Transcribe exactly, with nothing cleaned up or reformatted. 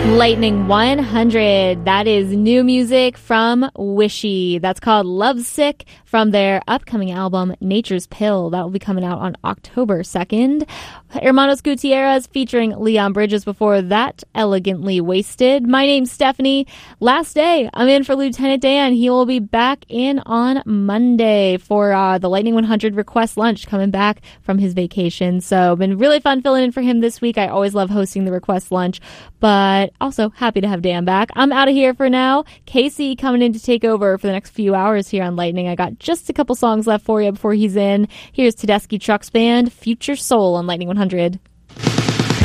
Lightning one hundred. That is new music from Wishy. That's called Lovesick from their upcoming album Nature's Pill. That will be coming out on October second. Hermanos Gutierrez featuring Leon Bridges before that, Elegantly Wasted. My name's Stephanie. Last day, I'm in for Lieutenant Dan. He will be back in on Monday for uh, the Lightning one hundred Request Lunch, coming back from his vacation. So been really fun filling in for him this week. I always love hosting the Request Lunch, but also happy to have Dan back. I'm out of here for now. Casey coming in to take over for the next few hours here on Lightning. I got just a couple songs left for you before he's in. Here's Tedeschi Trucks Band, Future Soul on Lightning one hundred.